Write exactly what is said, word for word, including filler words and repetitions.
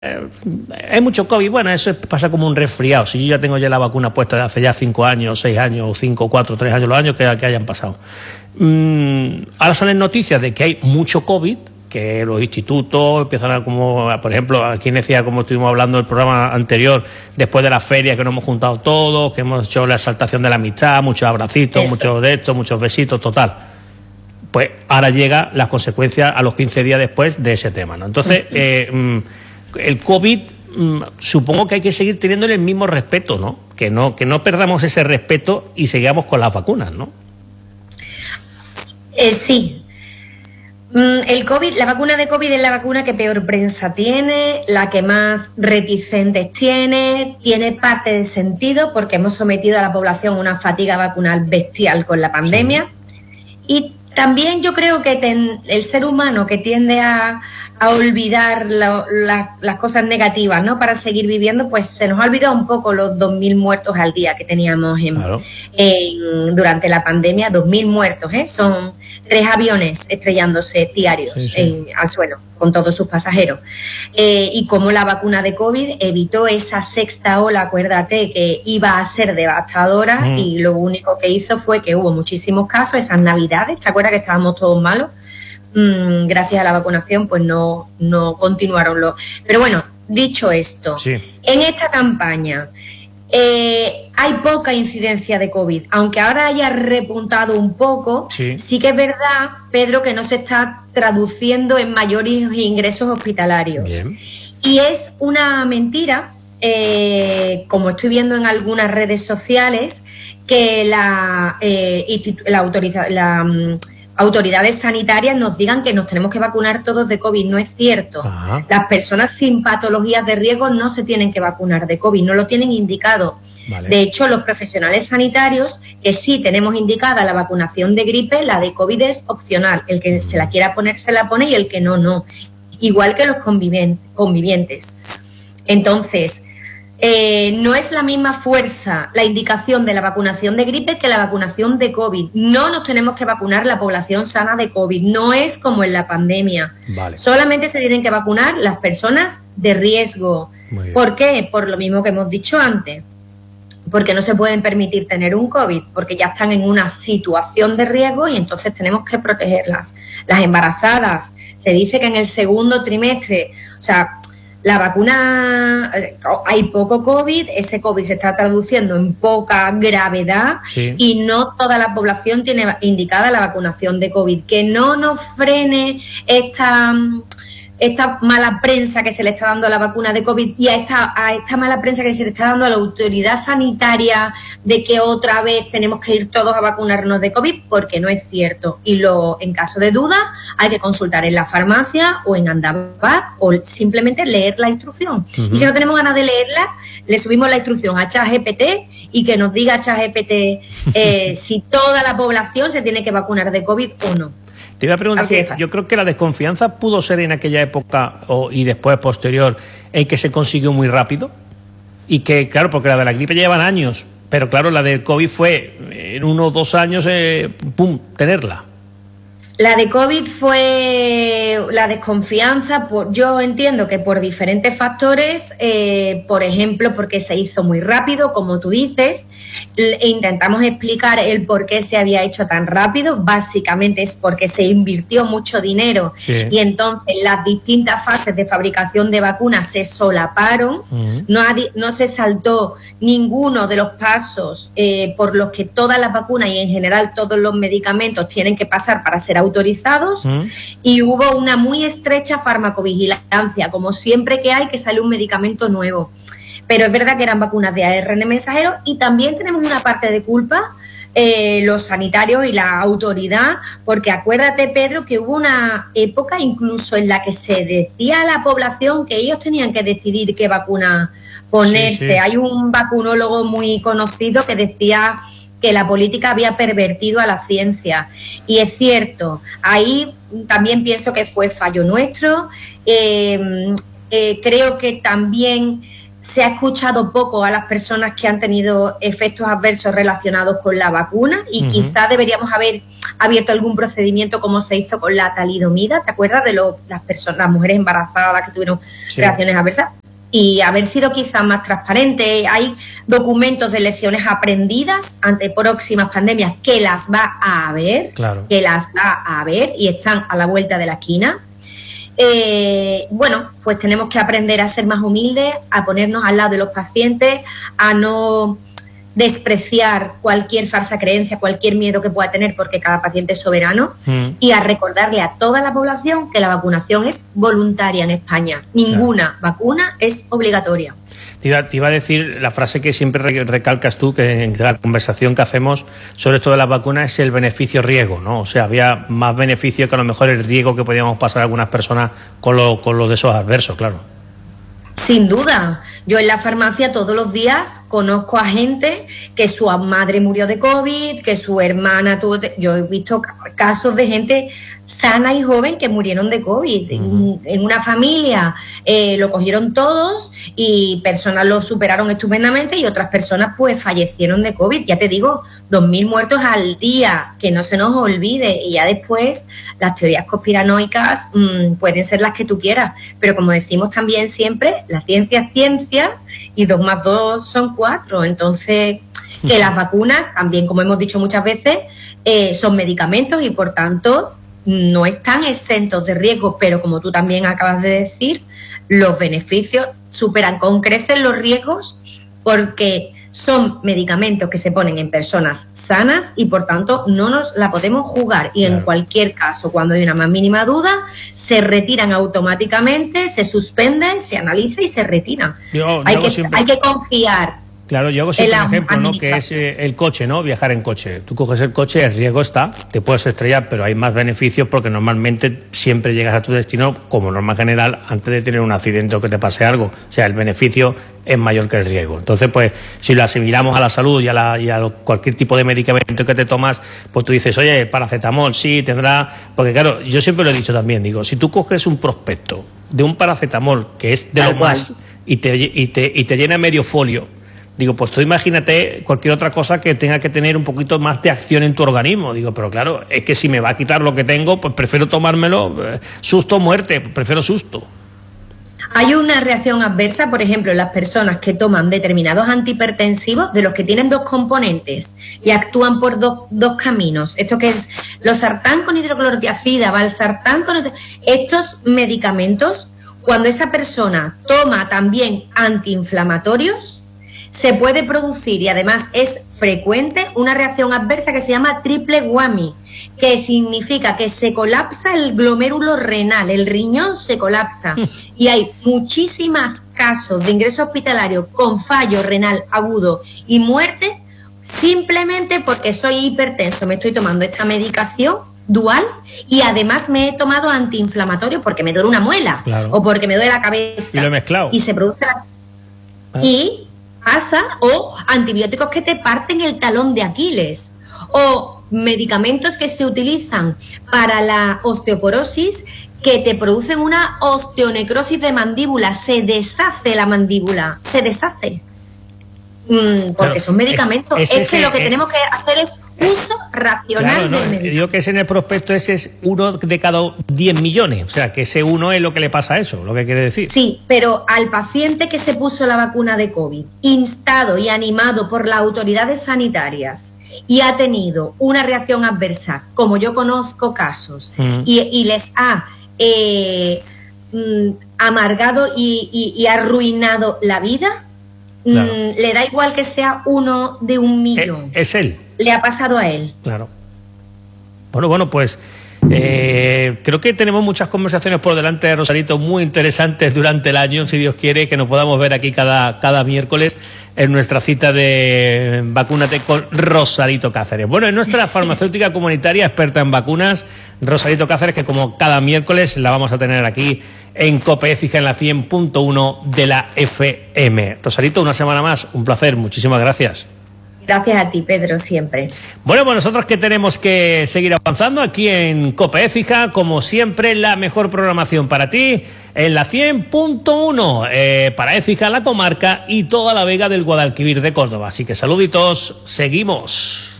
Eh, hay mucho COVID, bueno, eso pasa como un resfriado. Si yo ya tengo ya la vacuna puesta de hace ya cinco años, seis años, o cinco, cuatro, tres años, los años que, que hayan pasado. Mm, ahora salen noticias de que hay mucho COVID, que los institutos empiezan a, como, por ejemplo, aquí en decía, como estuvimos hablando en el programa anterior, después de la feria que nos hemos juntado todos, que hemos hecho la exaltación de la amistad, muchos abracitos, eso. muchos de estos, muchos besitos, total. Pues ahora llega las consecuencias a los quince días después de ese tema, ¿no? Entonces, eh, mm, el COVID, mmm, supongo que hay que seguir teniéndole el mismo respeto, ¿no? Que no, que no perdamos ese respeto y sigamos con las vacunas, ¿no? Eh, sí. Mm, el COVID, la vacuna de COVID es la vacuna que peor prensa tiene, la que más reticentes tiene, tiene parte de sentido porque hemos sometido a la población a una fatiga vacunal bestial con la pandemia. Sí. Y también yo creo que ten, el ser humano que tiende a, a olvidar lo, la, las cosas negativas, ¿no? Para seguir viviendo, pues se nos ha olvidado un poco los dos mil muertos al día que teníamos en, claro. en, durante la pandemia. dos mil muertos, ¿eh? Son tres aviones estrellándose diarios sí, sí. En, al suelo con todos sus pasajeros. Eh, y como la vacuna de COVID evitó esa sexta ola, acuérdate, que iba a ser devastadora mm. y lo único que hizo fue que hubo muchísimos casos, esas navidades, ¿te acuerdas que estábamos todos malos? Mm, gracias a la vacunación pues no, no continuaron los... Pero bueno, dicho esto, sí. en esta campaña eh, hay poca incidencia de COVID, aunque ahora haya repuntado un poco, sí. sí que es verdad, Pedro, que no se está traduciendo en mayores ingresos hospitalarios. Bien. Y es una mentira, eh, como estoy viendo en algunas redes sociales, que la, eh, la autorización... La, autoridades sanitarias nos digan que nos tenemos que vacunar todos de COVID. No es cierto. Ajá. Las personas sin patologías de riesgo no se tienen que vacunar de COVID, no lo tienen indicado. Vale. De hecho, los profesionales sanitarios, que sí tenemos indicada la vacunación de gripe, la de COVID es opcional. El que se la quiera poner, se la pone y el que no, no. Igual que los convivientes. Entonces, Eh, no es la misma fuerza la indicación de la vacunación de gripe que la vacunación de COVID. No nos tenemos que vacunar la población sana de COVID. No es como en la pandemia. Vale. Solamente se tienen que vacunar las personas de riesgo. ¿Por qué? Por lo mismo que hemos dicho antes. Porque no se pueden permitir tener un COVID, porque ya están en una situación de riesgo y entonces tenemos que protegerlas. Las embarazadas, se dice que en el segundo trimestre, o sea... La vacuna, hay poco COVID, ese COVID se está traduciendo en poca gravedad sí. y no toda la población tiene indicada la vacunación de COVID. Que no nos frene esta, esta mala prensa que se le está dando a la vacuna de COVID y a esta, a esta mala prensa que se le está dando a la autoridad sanitaria de que otra vez tenemos que ir todos a vacunarnos de COVID, porque no es cierto. Y lo, en caso de duda hay que consultar en la farmacia o en Andavat o simplemente leer la instrucción. Uh-huh. Y si no tenemos ganas de leerla, le subimos la instrucción a ChatGPT y que nos diga ChatGPT eh, si toda la población se tiene que vacunar de COVID o no. Te iba a preguntar, que yo creo que la desconfianza pudo ser en aquella época o, y después posterior en que se consiguió muy rápido y que, claro, porque la de la gripe llevan años, pero claro, la del COVID fue en uno o dos años, eh, pum, tenerla. La de COVID fue la desconfianza, por, yo entiendo que por diferentes factores, eh, por ejemplo, porque se hizo muy rápido, como tú dices, e intentamos explicar el por qué se había hecho tan rápido. Básicamente es porque se invirtió mucho dinero sí. y entonces las distintas fases de fabricación de vacunas se solaparon, uh-huh. no, no se saltó ninguno de los pasos eh, por los que todas las vacunas y en general todos los medicamentos tienen que pasar para ser autorizados ¿Mm? Y hubo una muy estrecha farmacovigilancia, como siempre que hay que sale un medicamento nuevo. Pero es verdad que eran vacunas de A R N mensajero y también tenemos una parte de culpa eh, los sanitarios y la autoridad, porque acuérdate, Pedro, que hubo una época incluso en la que se decía a la población que ellos tenían que decidir qué vacuna ponerse. Sí, sí. Hay un vacunólogo muy conocido que decía que la política había pervertido a la ciencia. Y es cierto, ahí también pienso que fue fallo nuestro. Eh, eh, creo que también se ha escuchado poco a las personas que han tenido efectos adversos relacionados con la vacuna y uh-huh. quizá deberíamos haber abierto algún procedimiento como se hizo con la talidomida, ¿te acuerdas de lo, las personas, las mujeres embarazadas que tuvieron sí. reacciones adversas? Y haber sido quizás más transparente. Hay documentos de lecciones aprendidas ante próximas pandemias que las va a haber, claro. que las va a haber y están a la vuelta de la esquina. Eh, bueno, pues tenemos que aprender a ser más humildes, a ponernos al lado de los pacientes, a no despreciar cualquier falsa creencia, cualquier miedo que pueda tener, porque cada paciente es soberano, mm. y a recordarle a toda la población que la vacunación es voluntaria en España. Ninguna claro. vacuna es obligatoria. Te iba, te iba a decir la frase que siempre recalcas tú, que en la conversación que hacemos sobre esto de las vacunas es el beneficio-riesgo, ¿no? O sea, había más beneficio que a lo mejor el riesgo que podíamos pasar a algunas personas con, lo, con los de esos adversos, claro. Sin duda. Yo en la farmacia todos los días conozco a gente que su madre murió de COVID, que su hermana tuvo... Yo he visto casos de gente sana y joven que murieron de COVID. Uh-huh. En, en una familia eh, lo cogieron todos y personas lo superaron estupendamente y otras personas pues fallecieron de COVID. Ya te digo, dos mil muertos al día, que no se nos olvide. Y ya después las teorías conspiranoicas mmm, pueden ser las que tú quieras. Pero como decimos también siempre, la ciencia es ciencia y dos más dos son cuatro. Entonces, que las vacunas, también como hemos dicho muchas veces, eh, son medicamentos y por tanto no están exentos de riesgo, pero como tú también acabas de decir, los beneficios superan con creces los riesgos porque son medicamentos que se ponen en personas sanas y por tanto no nos la podemos jugar y claro. en cualquier caso, cuando hay una más mínima duda, se retiran automáticamente, se suspenden, se analiza y se retiran. Yo, hay, yo que, siempre... hay que confiar. Claro, yo hago siempre un ejemplo, ¿no? Que es eh, el coche, ¿no? Viajar en coche. Tú coges el coche, el riesgo está, te puedes estrellar, pero hay más beneficios porque normalmente siempre llegas a tu destino, como norma general, antes de tener un accidente o que te pase algo. O sea, el beneficio es mayor que el riesgo. Entonces, pues, si lo asimilamos a la salud y a, la, y a lo, cualquier tipo de medicamento que te tomas, pues tú dices, oye, paracetamol, sí, tendrá... Porque claro, yo siempre lo he dicho también, digo, si tú coges un prospecto de un paracetamol, que es de lo más, y te, y, te, y te llena medio folio, digo, pues tú imagínate cualquier otra cosa que tenga que tener un poquito más de acción en tu organismo. Digo, pero claro, es que si me va a quitar lo que tengo, pues prefiero tomármelo, eh, susto o muerte, prefiero susto. Hay una reacción adversa, por ejemplo, en las personas que toman determinados antihipertensivos, de los que tienen dos componentes y actúan por dos, dos caminos. Esto que es losartán con hidroclorotiazida, valsartán con... Estos medicamentos, cuando esa persona toma también antiinflamatorios, se puede producir, y además es frecuente, una reacción adversa que se llama triple whammy, que significa que se colapsa el glomérulo renal, el riñón se colapsa. Y hay muchísimos casos de ingreso hospitalario con fallo renal agudo y muerte simplemente porque soy hipertenso, me estoy tomando esta medicación dual y además me he tomado antiinflamatorio porque me duele una muela, claro, o porque me duele la cabeza. Y lo he mezclado. Y se produce la... Ah. Y... pasa, o antibióticos que te parten el talón de Aquiles, o medicamentos que se utilizan para la osteoporosis que te producen una osteonecrosis de mandíbula, se deshace la mandíbula, se deshace, mm, porque claro, son medicamentos. Es, es, es que ese, lo que eh, tenemos que hacer es uso racional, claro, no, del medicamento. Digo que ese en el prospecto ese es uno de cada diez millones, o sea, que ese uno es lo que le pasa a eso, lo que quiere decir. Sí, pero al paciente que se puso la vacuna de COVID, instado y animado por las autoridades sanitarias, y ha tenido una reacción adversa, como yo conozco casos, uh-huh. y, y les ha eh, mm, amargado y, y, y arruinado la vida, claro. mm, le da igual que sea uno de un millón. Es, es él. Le ha pasado a él. Claro. Bueno, bueno, pues eh, creo que tenemos muchas conversaciones por delante, Rosarito, muy interesantes durante el año, si Dios quiere, que nos podamos ver aquí cada, cada miércoles en nuestra cita de Vacúnate con Rosarito Cáceres. Bueno, en nuestra farmacéutica comunitaria experta en vacunas, Rosarito Cáceres, que como cada miércoles la vamos a tener aquí en COPE Écija en la cien punto uno de la F M. Rosarito, una semana más, un placer, muchísimas gracias. Gracias a ti, Pedro, siempre. Bueno, pues nosotros que tenemos que seguir avanzando aquí en COPE Écija, como siempre, la mejor programación para ti en la cien punto uno, eh, para Écija, la comarca y toda la Vega del Guadalquivir de Córdoba. Así que saluditos, seguimos.